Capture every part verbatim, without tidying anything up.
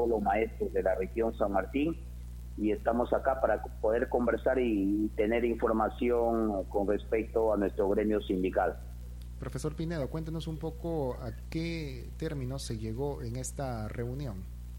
todos los maestros de la región San Martín, y estamos acá para poder conversar y tener información con respecto a nuestro gremio sindical. Profesor Pinedo, cuéntenos un poco a qué términos se llegó en esta reunión.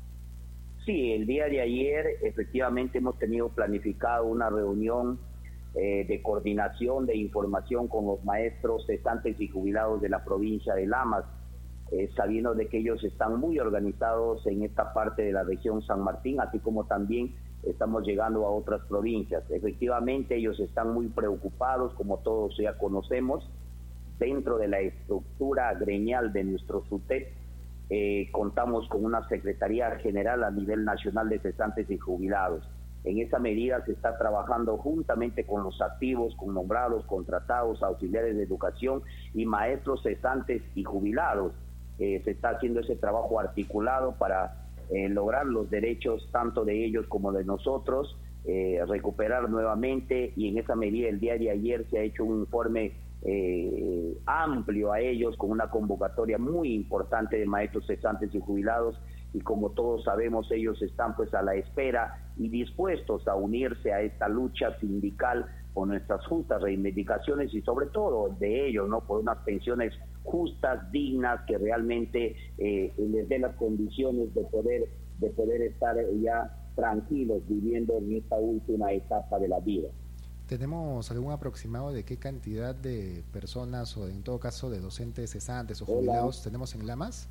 Sí, el día de ayer efectivamente hemos tenido planificado una reunión eh, de coordinación de información con los maestros cesantes y jubilados de la provincia de Lamas, eh, sabiendo de que ellos están muy organizados en esta parte de la región San Martín, así como también estamos llegando a otras provincias. Efectivamente ellos están muy preocupados, como todos ya conocemos. Dentro de la estructura gremial de nuestro SUTEP, eh, contamos con una Secretaría General a nivel nacional de cesantes y jubilados. En esa medida se está trabajando juntamente con los activos, con nombrados, contratados, auxiliares de educación y maestros cesantes y jubilados. Eh, se está haciendo ese trabajo articulado para eh, lograr los derechos tanto de ellos como de nosotros, eh, recuperar nuevamente, y en esa medida el día de ayer se ha hecho un informe Eh, amplio a ellos, con una convocatoria muy importante de maestros cesantes y jubilados, y como todos sabemos ellos están pues a la espera y dispuestos a unirse a esta lucha sindical por nuestras justas reivindicaciones, y sobre todo de ellos, ¿no?, por unas pensiones justas, dignas, que realmente eh, les dé las condiciones de poder, de poder estar ya tranquilos viviendo en esta última etapa de la vida. ¿Tenemos algún aproximado de qué cantidad de personas, o en todo caso de docentes cesantes o jubilados, hola, tenemos en Lamas?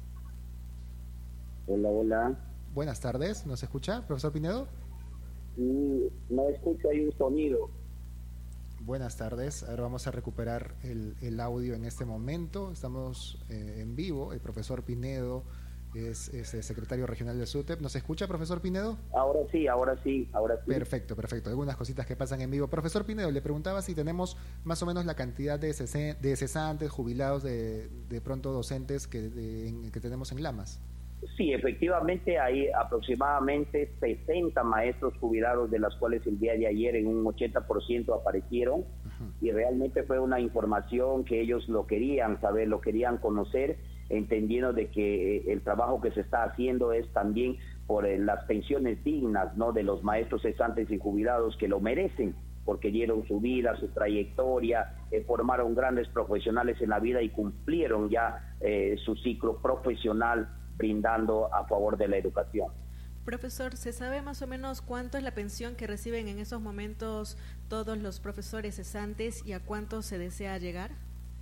Hola, hola. Buenas tardes, ¿nos escucha, profesor Pinedo? Sí, no escucho, hay un sonido. Buenas tardes, ahora vamos a recuperar el, el audio en este momento. Estamos eh, en vivo, el profesor Pinedo es, es el secretario regional del SUTEP. ¿Nos escucha, profesor Pinedo? Ahora sí, ahora sí, ahora sí. Perfecto, perfecto. Algunas cositas que pasan en vivo. Profesor Pinedo, le preguntaba si tenemos más o menos la cantidad de, cesen, de cesantes, jubilados, de, de pronto docentes que, de, que tenemos en Lamas. Sí, efectivamente hay aproximadamente sesenta maestros jubilados, de las cuales el día de ayer en un ochenta por ciento aparecieron. Uh-huh. Y realmente fue una información que ellos lo querían saber, lo querían conocer, entendiendo de que el trabajo que se está haciendo es también por las pensiones dignas, ¿no?, de los maestros cesantes y jubilados, que lo merecen, porque dieron su vida, su trayectoria, eh, formaron grandes profesionales en la vida y cumplieron ya eh, su ciclo profesional brindando a favor de la educación. Profesor, ¿se sabe más o menos cuánto es la pensión que reciben en esos momentos todos los profesores cesantes y a cuánto se desea llegar?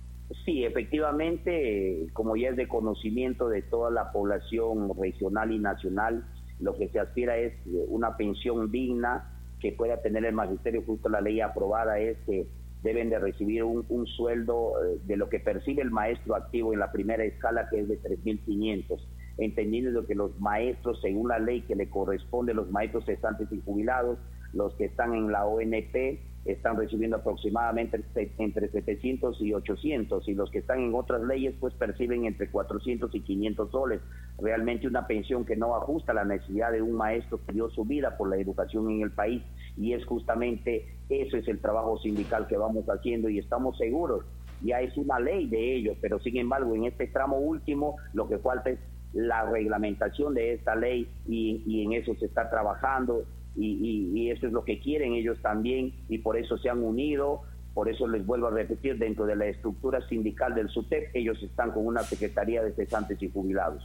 Sí, efectivamente, como ya es de conocimiento de toda la población regional y nacional, lo que se aspira es una pensión digna que pueda tener el magisterio. Justo la ley aprobada es que deben de recibir un, un sueldo de lo que percibe el maestro activo en la primera escala, que es de tres mil quinientos, entendiendo que los maestros, según la ley que le corresponde, los maestros cesantes y jubilados, los que están en la O N P, están recibiendo aproximadamente entre setecientos y ochocientos, y los que están en otras leyes pues perciben entre cuatrocientos y quinientos soles. Realmente una pensión que no ajusta a la necesidad de un maestro que dio su vida por la educación en el país, y es justamente eso es el trabajo sindical que vamos haciendo, y estamos seguros, ya es una ley de ello, pero sin embargo en este tramo último lo que falta es la reglamentación de esta ley, y, y en eso se está trabajando. Y, y, y eso es lo que quieren ellos también, y por eso se han unido. Por eso les vuelvo a repetir, dentro de la estructura sindical del SUTEP, ellos están con una Secretaría de Cesantes y Jubilados.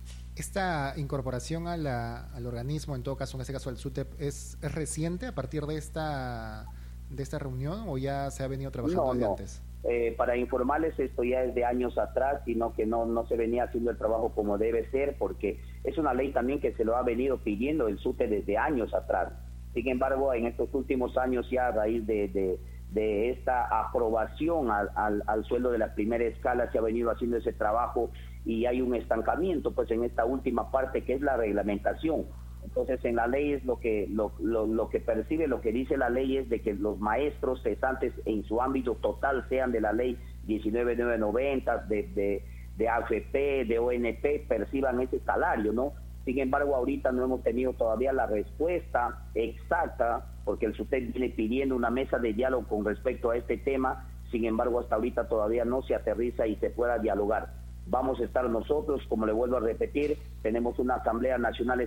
¿Esta incorporación a la, al organismo, en todo caso, en este caso al SUTEP, es, es reciente a partir de esta de esta reunión, o ya se ha venido trabajando no, desde no. antes? Eh, para informarles, esto ya es de años atrás, sino que no, no se venía haciendo el trabajo como debe ser, porque es una ley también que se lo ha venido pidiendo el SUTEP desde años atrás. Sin embargo, en estos últimos años, ya a raíz de, de, de esta aprobación al, al, al sueldo de la primera escala, se ha venido haciendo ese trabajo, y hay un estancamiento pues en esta última parte, que es la reglamentación. Entonces en la ley es lo que lo, lo, lo que percibe, lo que dice la ley es de que los maestros cesantes en su ámbito total sean de la ley diecinueve mil novecientos noventa, de, de, de A F P, de O N P, perciban ese salario, ¿no? Sin embargo, ahorita no hemos tenido todavía la respuesta exacta, porque el SUTEP viene pidiendo una mesa de diálogo con respecto a este tema. Sin embargo, hasta ahorita todavía no se aterriza y se pueda dialogar. Vamos a estar nosotros, como le vuelvo a repetir, tenemos una Asamblea Nacional